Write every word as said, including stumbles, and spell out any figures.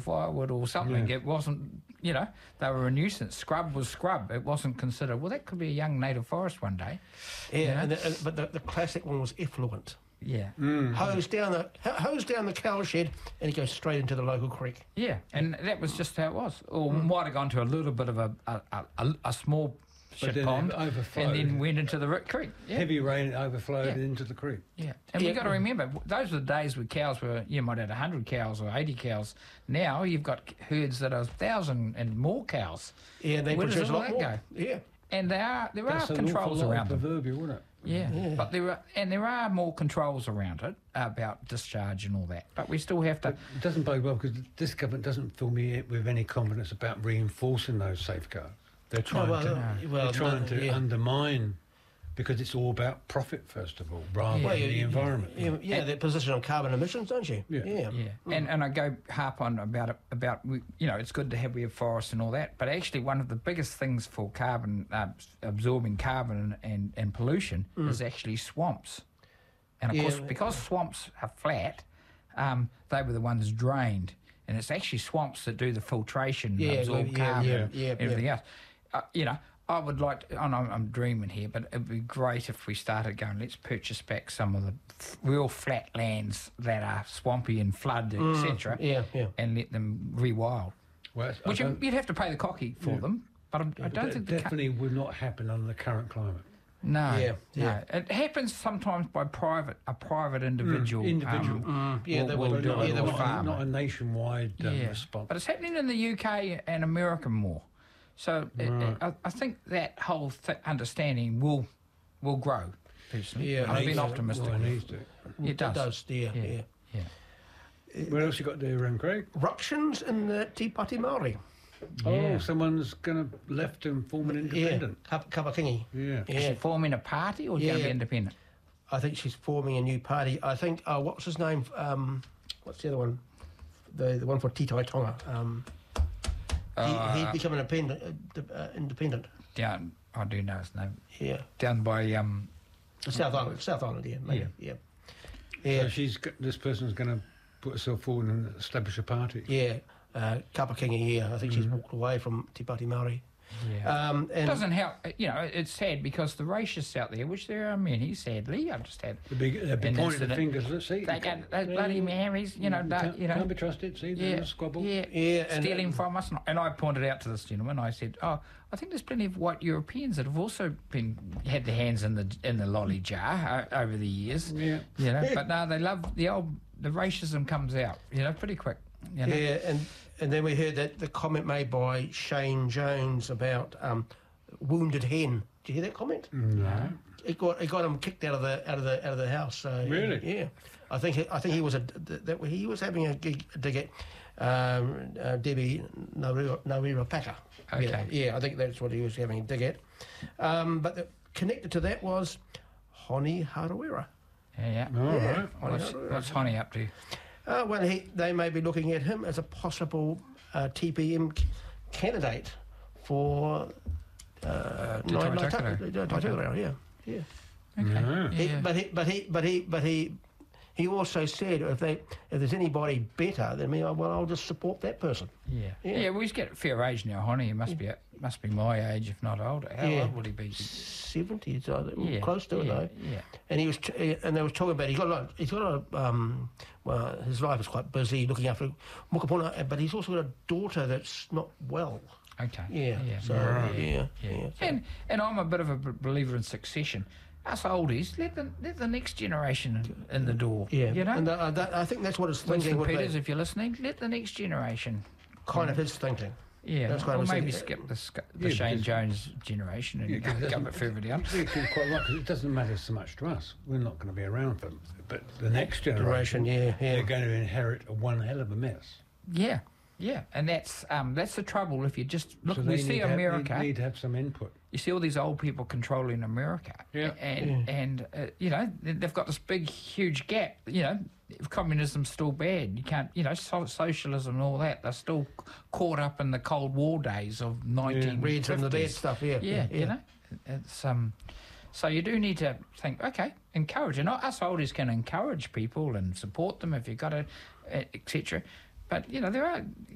firewood or something. Yeah. It wasn't, you know, they were a nuisance. Scrub was scrub. It wasn't considered, well, that could be a young native forest one day. Yeah, you know? and the, and, but the, the classic one was effluent. Yeah. Mm. Hose down the ho- hose down the cow shed, and it goes straight into the local creek. Yeah, and that was just how it was. Or might have gone to a little bit of a a, a, a, a small shit then pond, it overflowed. and then went into the ri- creek. Yeah. Heavy rain overflowed Yeah. into the creek. Yeah, and Yeah. we've got to remember, those were the days where cows were, you might have one hundred cows or eighty cows. Now you've got herds that are one thousand and more cows. Yeah, they Where does produce a all lot that more. go? Yeah. And there are, there That's are an controls awful lot around them. proverbial, wasn't it? Yeah. Yeah. but there are, and there are more controls around it about discharge and all that. But we still have to. It doesn't bode well because this government doesn't fill me with any confidence about reinforcing those safeguards. They're trying well, to, uh, well, they're trying no, to yeah. undermine, because it's all about profit first of all, rather Yeah. than you- the you- environment. Yeah, yeah, their position on carbon emissions, don't you? Yeah. Yeah. Yeah, and and I go harp on about it about we, you know, it's good to have we have forests and all that, but actually one of the biggest things for carbon uh, absorbing carbon and and pollution is actually swamps, and of Yeah. course because swamps are flat, um, they were the ones drained, and it's actually swamps that do the filtration, Yeah, absorb yeah, carbon, yeah, yeah, everything yeah. else. Uh, you know. I would like to, and I'm, I'm dreaming here, but it'd be great if we started going, let's purchase back some of the f- real flat lands that are swampy and flood, et cetera, Yeah, yeah. and let them rewild. Well, I Which you, don't- you'd have to pay the cocky for Yeah. them, but I, I but don't that think the co- definitely would not happen under the current climate. no, Yeah, yeah. no. It happens sometimes by private, a private individual. Mm, individual. um, Yeah, will- they will would- do yeah, it, they or would- not, farmer. not a nationwide um, Yeah. response. But it's happening in the U K and America more. So it, Right. I, I think that whole th- understanding will will grow. Personally, Yeah, I've it been needs to. optimistic. Well, it needs to. It It does. does, yeah, yeah. yeah. yeah. What else you got there, um, Craig? Ructions in the Te Pāti Māori. Oh, Yeah. someone's going to left and form an independent. Yeah, Kap- Kapakingi. Yeah. Is she Yeah. forming a party or is she going to Yeah. be independent? I think she's forming a new party. I think, uh, what's his name? Um, what's the other one? The the one for Te Tai Tonga. Um, he, Uh, he's become an independent. Uh, d- uh, independent. Down, I do know his name. Yeah. Down by um, South Island. South Island, yeah. Maybe. Yeah. Yeah. So she's g- this person's going to put herself forward and establish a party. Yeah. Uh, Kapakingi, yeah. I think she's walked away from Te Pāti Māori. yeah. Um, It and doesn't help. You know, it's sad because the racists out there, which there are many, sadly, I've just had. They'll be, they'll be an pointing the incident. fingers. Let's see. They got those bloody Marys, you know, Mm, don't- can't, you know. can't be trusted. See, Yeah, there's a squabble. yeah, Yeah, and- stealing from us. And I pointed out to this gentleman, I said, "Oh, I think there's plenty of white Europeans that have also been had their hands in the in the lolly jar uh, over the years." Yeah. You know, but no, they love the old the racism comes out, you know, pretty quick. You know? yeah, and and then we heard that the comment made by Shane Jones about um, wounded hen. Did you hear that comment? No. It got it got him kicked out of the out of the out of the house. So Really? yeah. I think I think he was a that he was having a gig to get um, uh, Debbie Narira, Narira Packer. Okay. Yeah, yeah, I think that's what he was having a dig at. Um, but the, connected to that was Honi Harawira. Yeah. yeah. All Yeah. right. What's, what's Honey up to? Uh, well, he, they may be looking at him as a possible uh, T P M c- candidate for uh, Te Nai- Nai Tautokoro. Ta- Tautokoro, yeah, yeah. Okay. Yeah. He, Yeah. but he, but he, but he, but he, he also said if they, if there's anybody better than me, well, I'll just support that person. Yeah. Yeah. yeah, well, he's got a fair age now, Honey. He must be must be my age, if not older. How Yeah. old would he be? Seventy, so Yeah, close to it, yeah, though. yeah. And he was, t- and they was talking about he's got a lot. He's got a lot of, um, well, his life is quite busy looking after Mokapuna, but he's also got a daughter that's not well. Okay. Yeah. Yeah. So Right. yeah, Yeah. yeah. so- And and I'm a bit of a b- believer in succession. Us oldies, let the let the next generation in, in the door. Yeah, You know. and uh, that, I think that's what his thinking Winston would Peters, be. if you're listening, let the next generation. Kind of his thinking. Yeah, That's kind or of maybe thinking. skip the, sc- the Yeah, Shane because- Jones generation and Yeah, 'cause go, it go a doesn't- bit further down. You're quite right, 'cause it doesn't matter so much to us. We're not going to be around for them. But the next generation, Generation, yeah, yeah. they're going to inherit a one hell of a mess. Yeah, yeah, and that's um, that's the trouble. If you just look, so we they see need to have- America. they need to have some input. You see all these old people controlling America, Yeah. and and uh, you know they- they've got this big, huge gap. You know, if communism's still bad, you can't. You know, so, socialism and all that. They're still c- caught up in the Cold War days of nineteen Read from the bad fifties. stuff, yeah. Yeah, you know, it's um. So you do need to think, okay, encourage, and us oldies can encourage people and support them if you've got to, et cetera. But you know, there are